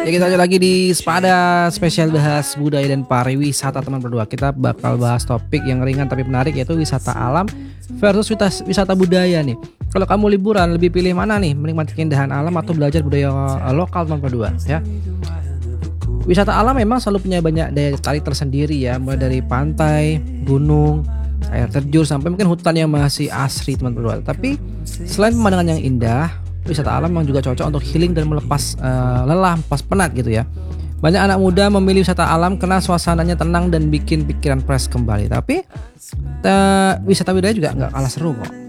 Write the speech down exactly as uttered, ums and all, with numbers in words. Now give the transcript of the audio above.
Ya kita lanjut lagi di Spada spesial bahas budaya dan pariwisata teman berdua. Kita bakal bahas topik yang ringan tapi menarik yaitu wisata alam versus wisata, wisata budaya nih. Kalau kamu liburan lebih pilih mana nih? Menikmati keindahan alam atau belajar budaya uh, lokal teman berdua ya. Wisata alam memang selalu punya banyak daya tarik tersendiri ya, mulai dari pantai, gunung, air terjun sampai mungkin hutan yang masih asri teman berdua. Tapi selain pemandangan yang indah, wisata alam memang juga cocok untuk healing dan melepas uh, lelah, melepas penat gitu ya. Banyak anak muda memilih wisata alam karena suasananya tenang dan bikin pikiran fresh kembali. Tapi uh, wisata budaya juga nggak kalah seru kok.